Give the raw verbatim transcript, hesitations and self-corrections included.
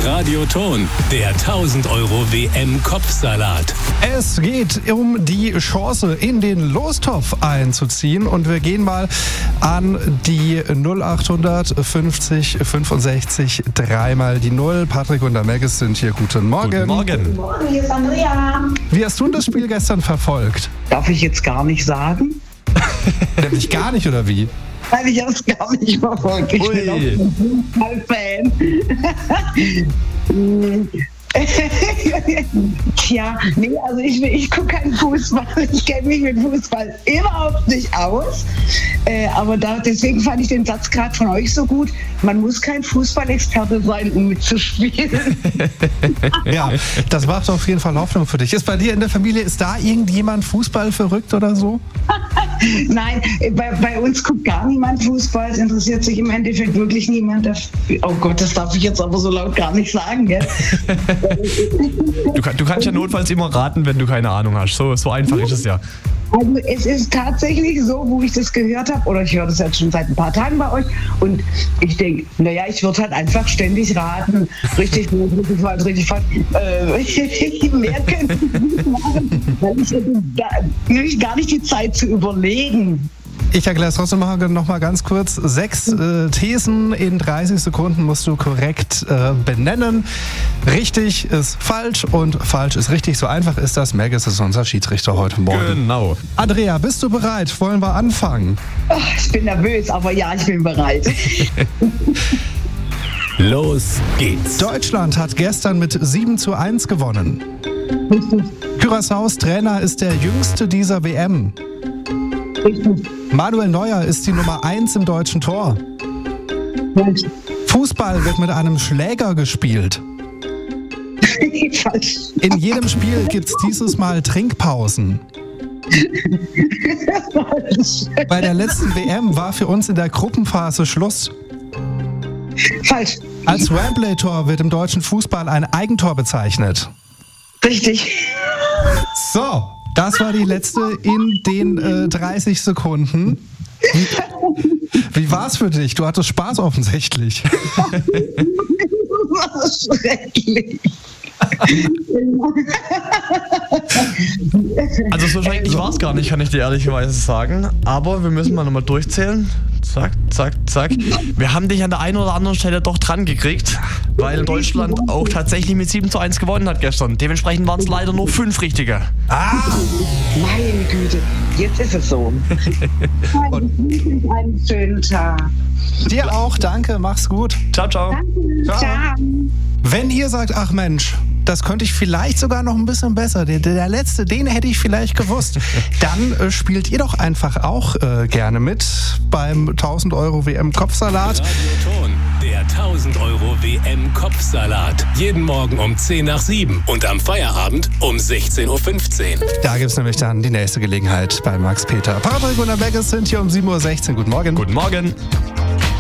Radioton, der tausend Euro W M-Kopfsalat. Es geht um die Chance, in den Lostopf einzuziehen. Und wir gehen mal an die null acht fünfzig fünfundsechzig dreimal die Null. Patrick und der Megis sind hier. Guten Morgen. Guten Morgen. Guten Morgen, hier ist Andrea. Wie hast du das Spiel gestern verfolgt? Darf ich jetzt gar nicht sagen? Nämlich gar nicht, oder wie? Nein, ich habe es gar nicht verfolgt. Ich Ui. bin auch ein Fußballfan. Tja, nee, also ich, ich gucke keinen Fußball. Ich kenne mich mit Fußball überhaupt nicht aus. Äh, aber da, deswegen fand ich den Satz gerade von euch so gut. Man muss kein Fußballexperte sein, um mitzuspielen. Ja, das macht auf jeden Fall Hoffnung für dich. Ist bei dir in der Familie, ist da irgendjemand Fußball verrückt oder so? Nein, bei, bei uns guckt gar niemand Fußball. Es interessiert sich im Endeffekt wirklich niemand dafür. Oh Gott, das darf ich jetzt aber so laut gar nicht sagen, gell? Du, kann, du kannst ja notfalls immer raten, wenn du keine Ahnung hast. So, so einfach ist es ja. Also es ist tatsächlich so, wo ich das gehört habe, oder ich höre das jetzt schon seit ein paar Tagen bei euch, und ich denke, naja, ich würde halt einfach ständig raten. Richtig gut, richtig falsch, richtig falsch. Äh, mehr könnte ich nicht machen, weil ich da, nämlich gar nicht die Zeit zu überlegen. Ich erkläre es trotzdem noch mal ganz kurz. Sechs äh, Thesen in dreißig Sekunden musst du korrekt äh, benennen. Richtig ist falsch und falsch ist richtig. So einfach ist das. Megis ist unser Schiedsrichter heute Morgen. Genau. Andrea, bist du bereit? Wollen wir anfangen? Oh, ich bin nervös, aber ja, ich bin bereit. Los geht's. Deutschland hat gestern mit sieben zu eins gewonnen. Curaçaos Trainer ist der jüngste dieser W M. Richtig. Manuel Neuer ist die Nummer eins im deutschen Tor. Falsch. Fußball wird mit einem Schläger gespielt. Falsch. In jedem Spiel gibt es dieses Mal Trinkpausen. Falsch. Bei der letzten W M war für uns in der Gruppenphase Schluss. Falsch. Als Wembley-Tor wird im deutschen Fußball ein Eigentor bezeichnet. Richtig. So, das war die letzte in den äh, dreißig Sekunden. Wie, wie war's für dich? Du hattest Spaß offensichtlich. Das war schrecklich. Also so schrecklich war es gar nicht, kann ich dir ehrlicherweise sagen. Aber wir müssen mal nochmal durchzählen. Zack, zack, zack. Wir haben dich an der einen oder anderen Stelle doch dran gekriegt, weil Deutschland auch tatsächlich mit sieben zu eins gewonnen hat gestern. Dementsprechend waren es leider nur fünf richtige. Ah! Meine Güte, jetzt ist es so. Einen schönen Tag. Dir auch, danke, mach's gut. Ciao, ciao. Ciao. Ciao. Wenn ihr sagt, ach Mensch, das könnte ich vielleicht sogar noch ein bisschen besser, der, der letzte, den hätte ich vielleicht gewusst, dann äh, spielt ihr doch einfach auch äh, gerne mit beim tausend Euro W M-Kopfsalat. Radioton, der tausend Euro W M-Kopfsalat. Jeden Morgen um zehn nach sieben und am Feierabend um sechzehn Uhr fünfzehn. Da gibt's nämlich dann die nächste Gelegenheit bei Max Peter. Patrick und der Megis sind hier um sieben Uhr sechzehn. Guten Morgen. Guten Morgen.